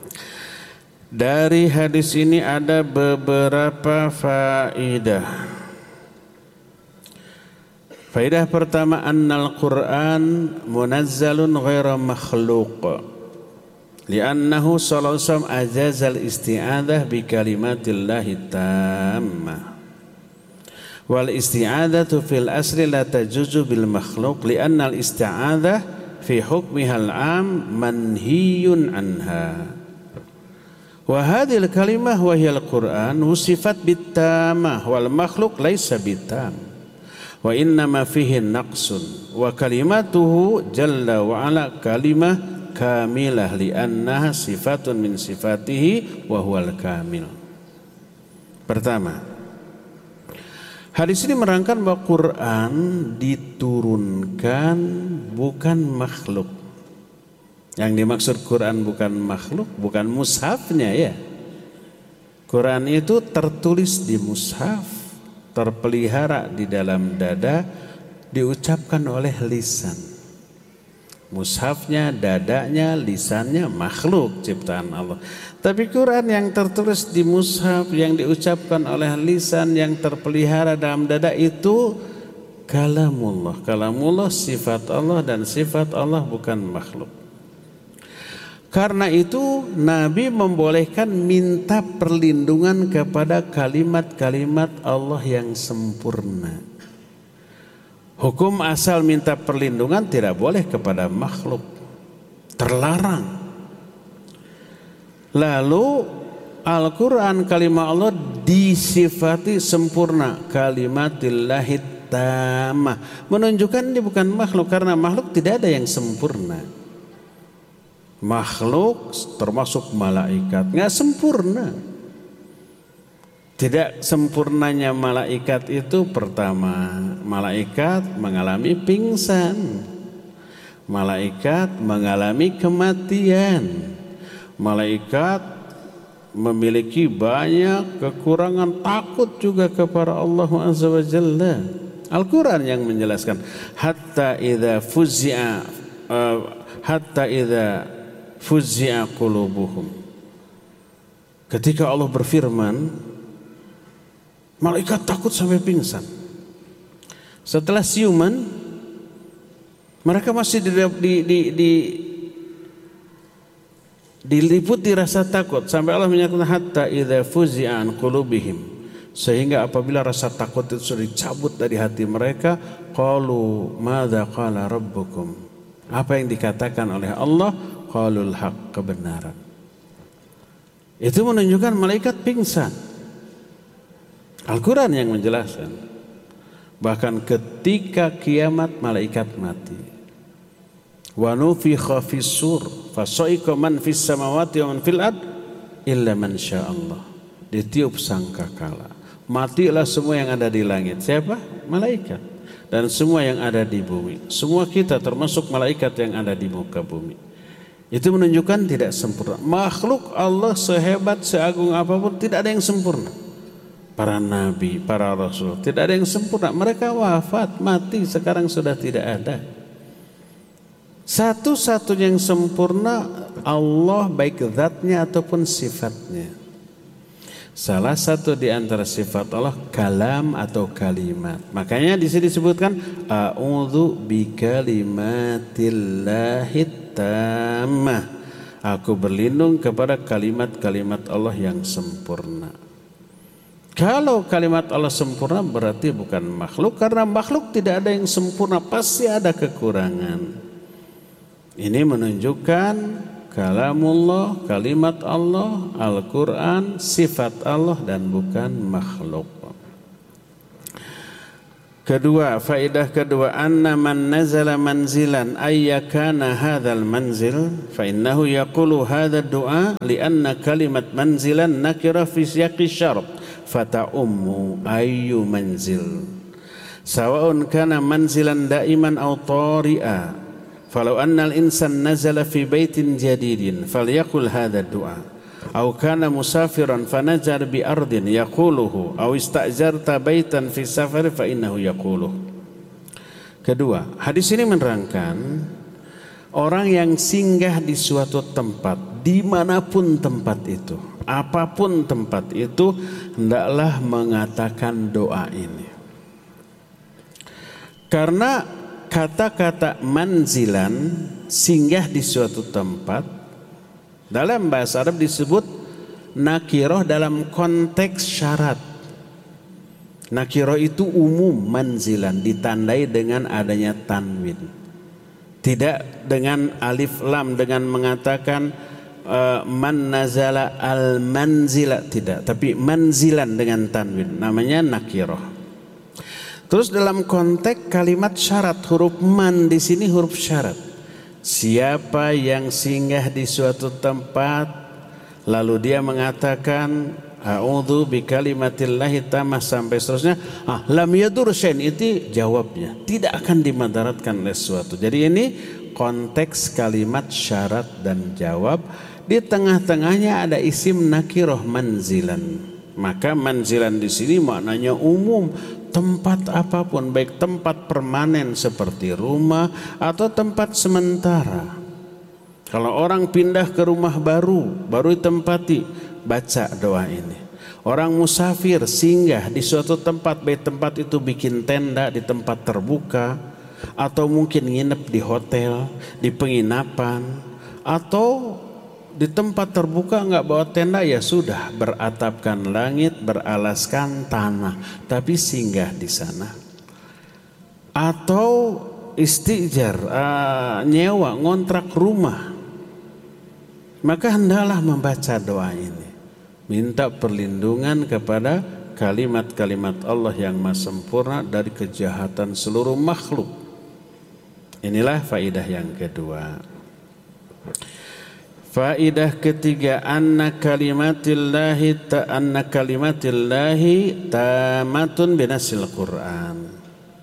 Dari hadis ini ada beberapa faedah. Faedah pertama, annal Qur'an munazzalun ghaira makhluq. Li'annahu sallallahu alaihi wasallam ajazal isti'adzah bi kalimatillahi tammah. Wal isti'adzatu fil asli la tajuzu bil makhluq li'anna al isti'adzah fi hukmiha al-'am manhiyun anha. Wa hadhihi al-kalimah wa hiya al-Qur'an wusifat bit tammah wal makhluq laysa bit tammah. Wa innama fihi naqsun wa kalimatuhu jalla wa ala kalimah kamilah li'annaha sifatun min sifatihi wa huwal kamil. Pertama, hadis ini menerangkan bahwa Quran diturunkan bukan makhluk. Yang dimaksud Quran bukan makhluk, bukan mushafnya ya. Quran itu tertulis di mushaf, terpelihara di dalam dada, diucapkan oleh lisan. Mushafnya, dadanya, lisannya makhluk ciptaan Allah. Tapi Quran yang tertulis di mushaf, yang diucapkan oleh lisan, yang terpelihara dalam dada itu kalamullah. Kalamullah sifat Allah dan sifat Allah bukan makhluk. Karena itu Nabi membolehkan minta perlindungan kepada kalimat-kalimat Allah yang sempurna. Hukum asal minta perlindungan tidak boleh kepada makhluk, terlarang. Lalu Al-Quran kalimat Allah disifati sempurna, kalimatillahi tammah, menunjukkan ini bukan makhluk, karena makhluk tidak ada yang sempurna. Makhluk termasuk malaikat nggak sempurna. Tidak sempurnanya malaikat itu pertama, malaikat mengalami pingsan, malaikat mengalami kematian, malaikat memiliki banyak kekurangan, takut juga kepada Allah Azza wa Jalla. Al-Quran yang menjelaskan hatta idza fuzzi'a uh, hatta idza fuzzi'a qulubuhum. Ketika Allah berfirman, malaikat takut sampai pingsan. Setelah siuman, mereka masih di, di, di, di, diliputi rasa takut sampai Allah menyatakan hatta idza fuzzi'a an qulubihim, sehingga apabila rasa takut itu sudah dicabut dari hati mereka, qalu madza qala rabbukum, apa yang dikatakan oleh Allah? Qalul haq, kebenaran. Itu menunjukkan malaikat pingsan. Al-Quran yang menjelaskan. Bahkan ketika kiamat malaikat mati. Wa nufikha fis-sur fasa'iqa man fis samawati wa man fil ard illa man sya'allah. Ditiup sangkakala. Matilah semua yang ada di langit. Siapa? Malaikat. Dan semua yang ada di bumi. Semua kita termasuk malaikat yang ada di muka bumi. Itu menunjukkan tidak sempurna. Makhluk Allah sehebat, seagung apapun tidak ada yang sempurna. Para nabi, para rasul tidak ada yang sempurna. Mereka wafat, mati, sekarang sudah tidak ada. Satu-satunya yang sempurna Allah, baik zatnya ataupun sifatnya. Salah satu di antara sifat Allah kalam atau kalimat. Makanya di sini disebutkan a'udzu bikalimatillahi tammah. Aku berlindung kepada kalimat-kalimat Allah yang sempurna. Kalau kalimat Allah sempurna berarti bukan makhluk, karena makhluk tidak ada yang sempurna, pasti ada kekurangan. Ini menunjukkan kalamullah, kalimat Allah, Al-Quran, sifat Allah dan bukan makhluk. Kedua, faedah kedua, anna man nazala manzilan ayyakana hadzal manzil fa innahu yaqulu hadza du'a li anna kalimat manzilan nakira fi siyaqi syart fata'ummu ayyu manzil sawa'un kana manzilan da'iman aw tari'a falau anna al-insan nazala fi baitin jadidin falyaqul hadza du'a aw kana musafiran fanajar bi ardin yaquluhu aw ista'jarta baitan fi safar fa innahu yaquluh. Kedua, hadis ini menerangkan orang yang singgah di suatu tempat, dimanapun tempat itu, apapun tempat itu, hendaklah mengatakan doa ini. Karena kata-kata manzilan, singgah di suatu tempat, dalam bahasa Arab disebut nakiroh dalam konteks syarat. Nakiroh itu umum, manzilan ditandai dengan adanya tanwin. Tidak dengan alif lam, dengan mengatakan uh, man nazala al manzila, tidak, tapi manzilan dengan tanwin, namanya nakiroh. Terus dalam konteks kalimat syarat, huruf man di sini huruf syarat. Siapa yang singgah di suatu tempat lalu dia mengatakan a'udzu bikalimatillahi tammah sampai seterusnya, ah lam yadur syai'in, itu jawabnya tidak akan dimadaratkan oleh sesuatu. Jadi ini konteks kalimat syarat dan jawab, di tengah-tengahnya ada isim nakiroh manzilan. Maka manzilan di sini maknanya umum, tempat apapun, baik tempat permanen seperti rumah atau tempat sementara. Kalau orang pindah ke rumah baru, baru ditempati, baca doa ini. Orang musafir singgah di suatu tempat, baik tempat itu bikin tenda di tempat terbuka, atau mungkin nginep di hotel, di penginapan, atau di tempat terbuka nggak bawa tenda, ya sudah, beratapkan langit, beralaskan tanah, tapi singgah di sana. Atau istijar, uh, nyewa, ngontrak rumah, maka hendaklah membaca doa ini, minta perlindungan kepada kalimat-kalimat Allah yang maha sempurna dari kejahatan seluruh makhluk. Inilah faidah yang kedua. Faidah ketiga, anna kalimatillahi ta anna kalimatillahi tamatun binasil Quran.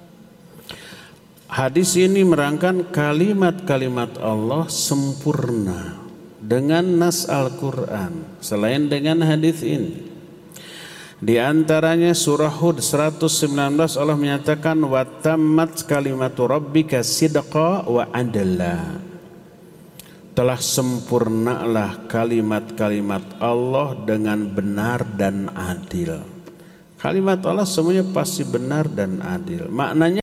Hadis ini merangkan kalimat-kalimat Allah sempurna dengan nas Al-Quran, selain dengan hadis ini. Di antaranya surah Hud seratus sembilan belas Allah menyatakan wa tammat kalimatu rabbika sidqa wa adla. Telah sempurnalah kalimat-kalimat Allah dengan benar dan adil. Kalimat Allah semuanya pasti benar dan adil. Maknanya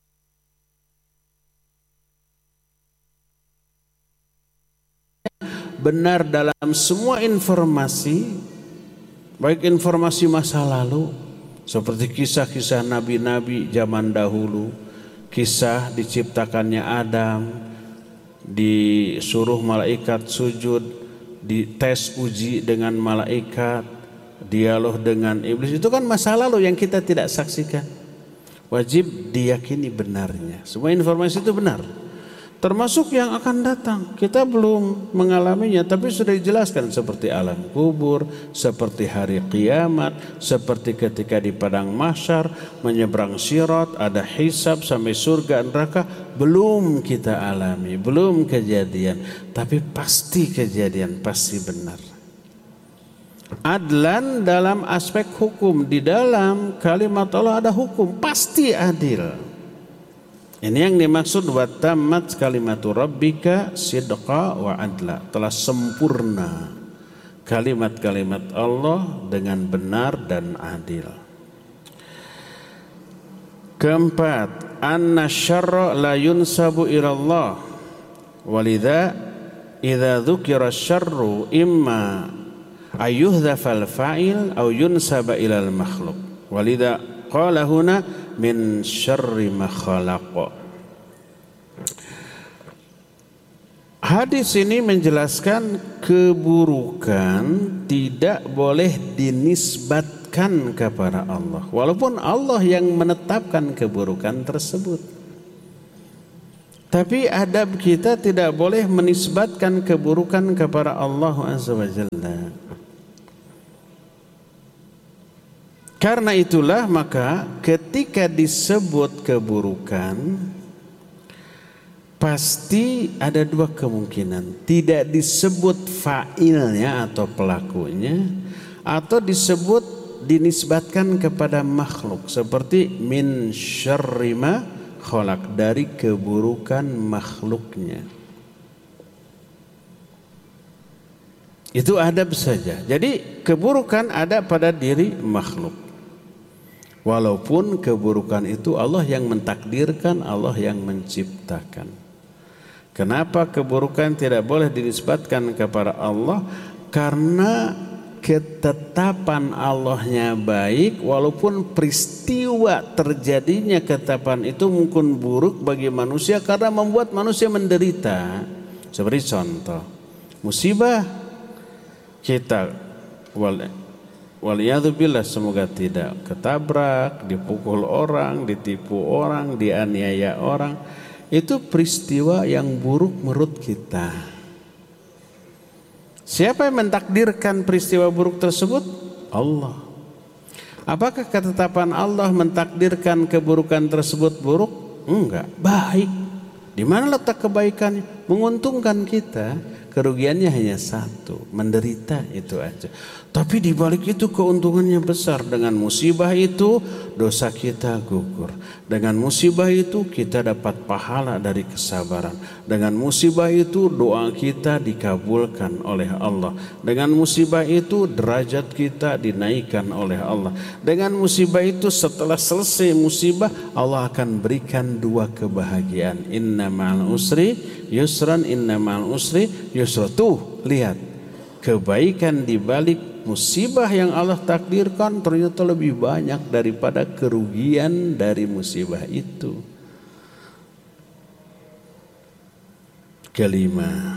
benar dalam semua informasi, baik informasi masa lalu seperti kisah-kisah nabi-nabi zaman dahulu, kisah diciptakannya Adam, disuruh malaikat sujud, dites uji dengan malaikat, dialog dengan iblis, itu kan masa lalu yang kita tidak saksikan. Wajib diyakini benarnya. Semua informasi itu benar, termasuk yang akan datang. Kita belum mengalaminya, tapi sudah dijelaskan seperti alam kubur, seperti hari kiamat, seperti ketika di padang mahsyar, menyeberang sirat, ada hisab sampai surga neraka. Belum kita alami, belum kejadian, tapi pasti kejadian, pasti benar. Adlan dalam aspek hukum, di dalam kalimat Allah ada hukum, pasti adil. Ini yang dimaksud wa tammat kalimatu rabbika sidqa wa adla. Telah sempurna kalimat-kalimat Allah dengan benar dan adil. Keempat, anna syarra la yunsabu ilallah walidha idza dzukira syarru imma ayyuhdhafal fa'il aw yunsaba ilal makhluk. Walidha qala huna min syarri ma khalaq. Hadis ini menjelaskan keburukan tidak boleh dinisbatkan kepada Allah, walaupun Allah yang menetapkan keburukan tersebut. Tapi adab kita tidak boleh menisbatkan keburukan kepada Allah Azza wa Jalla. Karena itulah maka ketika disebut keburukan, pasti ada dua kemungkinan. Tidak disebut fa'ilnya atau pelakunya, atau disebut dinisbatkan kepada makhluk seperti min syarri ma khalaq, dari keburukan makhluknya. Itu adab saja. Jadi keburukan ada pada diri makhluk, walaupun keburukan itu Allah yang mentakdirkan, Allah yang menciptakan. Kenapa keburukan tidak boleh dinisbatkan kepada Allah? Karena ketetapan Allahnya baik, walaupun peristiwa terjadinya ketetapan itu mungkin buruk bagi manusia karena membuat manusia menderita. Seperti contoh, musibah kita wal waliyadzubillah, semoga tidak ketabrak, dipukul orang, ditipu orang, dianiaya orang. Itu peristiwa yang buruk menurut kita. Siapa yang mentakdirkan peristiwa buruk tersebut? Allah. Apakah ketetapan Allah mentakdirkan keburukan tersebut buruk? Enggak, baik. Di mana letak kebaikannya? Menguntungkan kita. Kerugiannya hanya satu, menderita, itu aja. Tapi di balik itu keuntungannya besar. Dengan musibah itu dosa kita gugur. Dengan musibah itu kita dapat pahala dari kesabaran. Dengan musibah itu doa kita dikabulkan oleh Allah. Dengan musibah itu derajat kita dinaikkan oleh Allah. Dengan musibah itu setelah selesai musibah, Allah akan berikan dua kebahagiaan. Inna ma'al usri yusran, inna ma'al usri yusra. Tuh, lihat kebaikan di balik musibah yang Allah takdirkan ternyata lebih banyak daripada kerugian dari musibah itu. Kelima,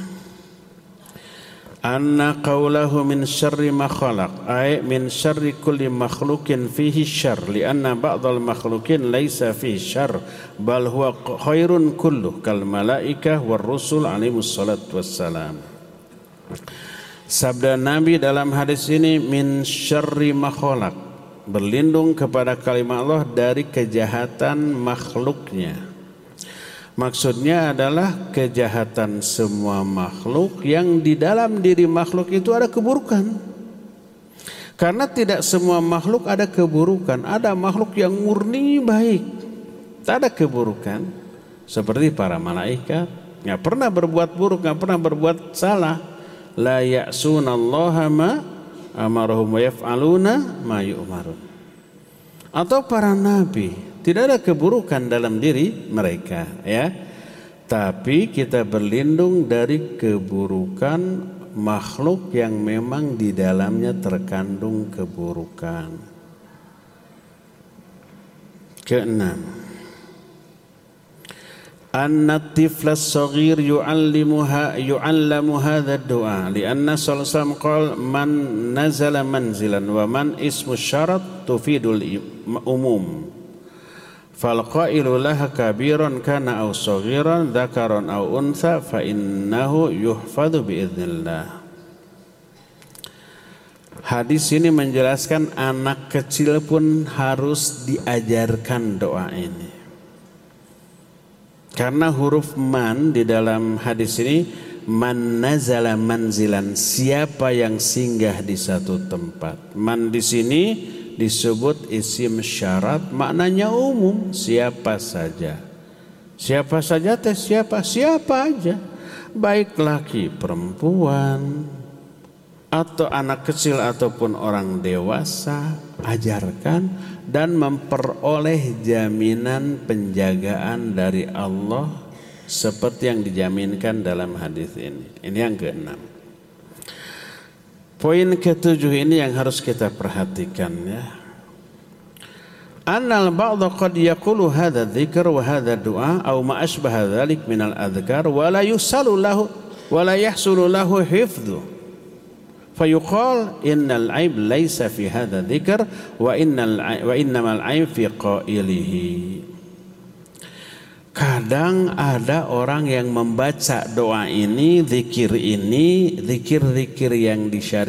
anna qawlahu min syarri ma khalaq, ay min syarri kulli makhlukin fihi syarr, lianna ba'dal makhlukin laysa fihi syarr bal huwa khairun kulluh kal malaikah war rusul alaihimus salatu wassalam. Sabda Nabi dalam hadis ini, min syarri ma khalaq, berlindung kepada kalimat Allah dari kejahatan makhluknya. Maksudnya adalah kejahatan semua makhluk yang di dalam diri makhluk itu ada keburukan. Karena tidak semua makhluk ada keburukan. Ada makhluk yang murni baik, tak ada keburukan. Seperti para malaikat, nggak pernah berbuat buruk, nggak pernah berbuat salah. La ya'sunallaha ma amarahum wa yaf'aluna ma yu'marun. Atau para nabi, tidak ada keburukan dalam diri mereka, ya. Tapi kita berlindung dari keburukan makhluk yang memang di dalamnya terkandung keburukan. Keenam, anna tifla as-saghir yu'allimuha yu'allamu hadha ad-du'a lianna sallallahu alaihi wasallam qala man nazala manzilan wa man ismu syarat tufidul umum fal qailu laha kabiran kana aw saghiran dzakaran aw untha fa innahu yuhfadhu bi idznillah. Hadis ini menjelaskan anak kecil pun harus diajarkan doa ini. Karena huruf man di dalam hadis ini, man nazala manzilan, siapa yang singgah di satu tempat. Man di sini disebut isim syarat, maknanya umum, siapa saja. Siapa saja teh siapa? Siapa aja. Baik laki perempuan atau anak kecil ataupun orang dewasa, ajarkan dan memperoleh jaminan penjagaan dari Allah seperti yang dijaminkan dalam hadis ini. Ini yang keenam. Poin ketujuh ini yang harus kita perhatikan ya. Annal ba'dha qad yaqulu hadha dzikr wa hadha du'a aw ma asbaha dzalik min al-adhkar wa la yusallu lahu wa la yahsulu lahu hifdhu. Fayuqal innal aib laysa fi hadha dzikr wa innal wa innamal aib fi qailihi. Kadang ada orang yang membaca doa ini, zikir ini, zikir-zikir yang disyariatkan